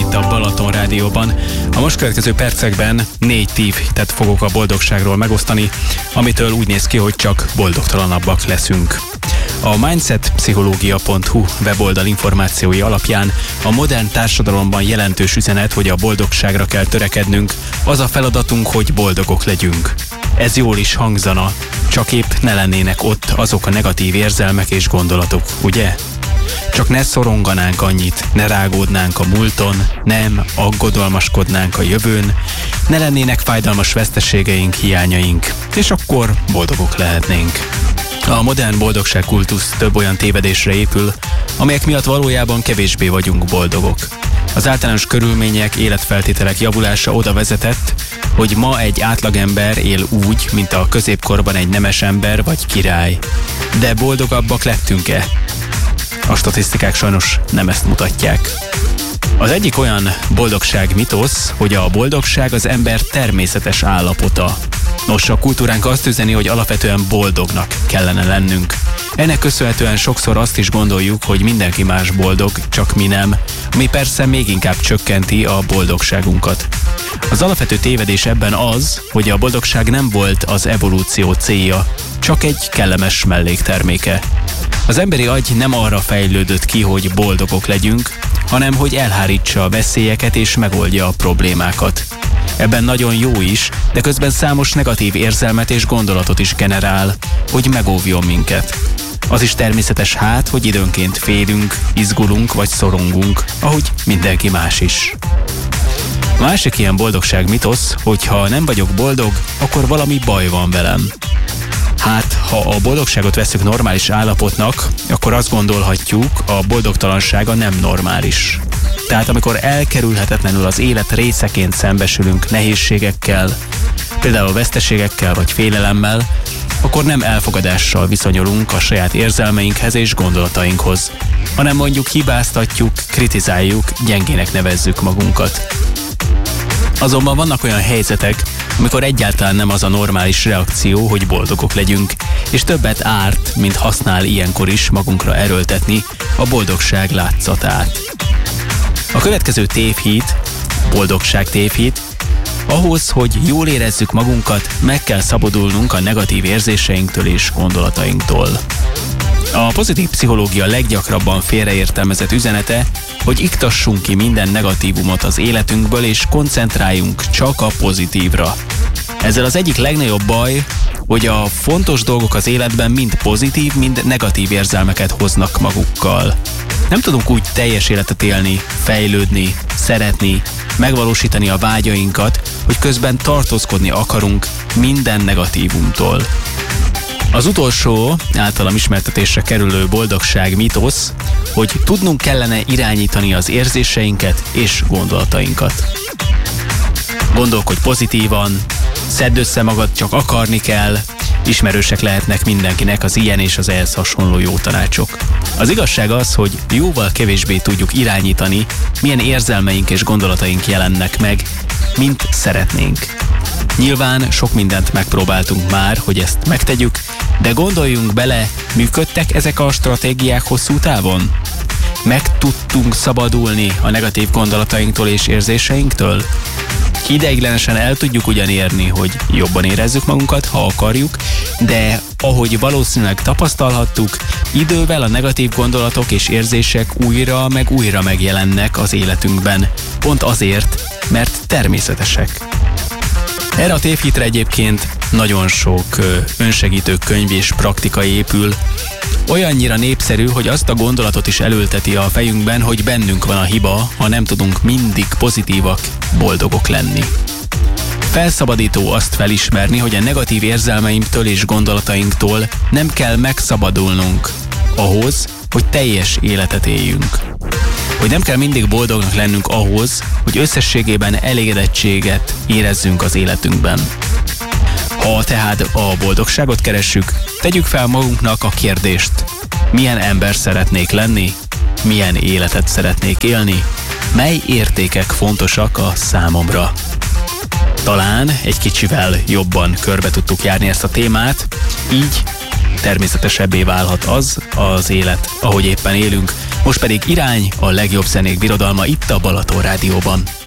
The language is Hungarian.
itt a Balaton Rádióban. A most következő percekben 4 tippet fogok a boldogságról megosztani, amitől úgy néz ki, hogy csak boldogtalanabbak leszünk. A mindsetpszichológia.hu weboldal információi alapján a modern társadalomban jelentős üzenet, hogy a boldogságra kell törekednünk, az a feladatunk, hogy boldogok legyünk. Ez jól is hangzana, csak épp ne lennének ott azok a negatív érzelmek és gondolatok, ugye? Csak ne szoronganánk annyit, ne rágódnánk a múlton, nem aggodalmaskodnánk a jövőn, ne lennének fájdalmas veszteségeink, hiányaink, és akkor boldogok lehetnénk. A modern boldogságkultusz több olyan tévedésre épül, amelyek miatt valójában kevésbé vagyunk boldogok. Az általános körülmények, életfeltételek javulása oda vezetett, hogy ma egy átlagember él úgy, mint a középkorban egy nemes ember vagy király. De boldogabbak lettünk-e? A statisztikák sajnos nem ezt mutatják. Az egyik olyan boldogság mitosz, hogy a boldogság az ember természetes állapota. Nos, a kultúránk azt üzeni, hogy alapvetően boldognak kellene lennünk. Ennek köszönhetően sokszor azt is gondoljuk, hogy mindenki más boldog, csak mi nem, ami persze még inkább csökkenti a boldogságunkat. Az alapvető tévedés ebben az, hogy a boldogság nem volt az evolúció célja, csak egy kellemes mellékterméke. Az emberi agy nem arra fejlődött ki, hogy boldogok legyünk, hanem hogy elhárítsa a veszélyeket és megoldja a problémákat. Ebben nagyon jó is, de közben számos negatív érzelmet és gondolatot is generál, hogy megóvjon minket. Az is természetes hogy időnként félünk, izgulunk vagy szorongunk, ahogy mindenki más is. A másik ilyen boldogság mitosz, hogy ha nem vagyok boldog, akkor valami baj van velem. Ha a boldogságot veszük normális állapotnak, akkor azt gondolhatjuk, a boldogtalansága nem normális. Tehát amikor elkerülhetetlenül az élet részeként szembesülünk nehézségekkel, például veszteségekkel vagy félelemmel, akkor nem elfogadással viszonyulunk a saját érzelmeinkhez és gondolatainkhoz, hanem mondjuk hibáztatjuk, kritizáljuk, gyengének nevezzük magunkat. Azonban vannak olyan helyzetek, amikor egyáltalán nem az a normális reakció, hogy boldogok legyünk, és többet árt, mint használ ilyenkor is magunkra erőltetni a boldogság látszatát. A következő tévhit, boldogság tévhit, ahhoz, hogy jól érezzük magunkat, meg kell szabadulnunk a negatív érzéseinktől és gondolatainktól. A pozitív pszichológia leggyakrabban félreértelmezett üzenete, hogy iktassunk ki minden negatívumot az életünkből és koncentráljunk csak a pozitívra. Ezzel az egyik legnagyobb baj, hogy a fontos dolgok az életben mind pozitív, mind negatív érzelmeket hoznak magukkal. Nem tudunk úgy teljes életet élni, fejlődni, szeretni, megvalósítani a vágyainkat, hogy közben tartózkodni akarunk minden negatívumtól. Az utolsó, általam ismertetésre kerülő boldogság mitosz, hogy tudnunk kellene irányítani az érzéseinket és gondolatainkat. Gondolkodj pozitívan, szedd össze magad, csak akarni kell, ismerősek lehetnek mindenkinek az ilyen és az ehhez hasonló jó tanácsok. Az igazság az, hogy jóval kevésbé tudjuk irányítani, milyen érzelmeink és gondolataink jelennek meg, mint szeretnénk. Nyilván sok mindent megpróbáltunk már, hogy ezt megtegyük, de gondoljunk bele, működtek ezek a stratégiák hosszú távon? Meg tudtunk szabadulni a negatív gondolatainktól és érzéseinktől? Ideiglenesen el tudjuk ugyan érni, hogy jobban érezzük magunkat, ha akarjuk, de ahogy valószínűleg tapasztalhattuk, idővel a negatív gondolatok és érzések újra megjelennek az életünkben. Pont azért, mert természetesek. Erre a tévhitre egyébként nagyon sok önsegítő könyv és praktika épül. Olyannyira népszerű, hogy azt a gondolatot is elülteti a fejünkben, hogy bennünk van a hiba, ha nem tudunk mindig pozitívak, boldogok lenni. Felszabadító azt felismerni, hogy a negatív érzelmeimtől és gondolatainktól nem kell megszabadulnunk ahhoz, hogy teljes életet éljünk. Hogy nem kell mindig boldognak lennünk ahhoz, hogy összességében elégedettséget érezzünk az életünkben. Ha tehát a boldogságot keressük, tegyük fel magunknak a kérdést: milyen ember szeretnék lenni? Milyen életet szeretnék élni? Mely értékek fontosak a számomra? Talán egy kicsivel jobban körbe tudtuk járni ezt a témát, így természetesebbé válhat az élet, ahogy éppen élünk, Most pedig irány a legjobb zenék birodalma itt a Balaton Rádióban.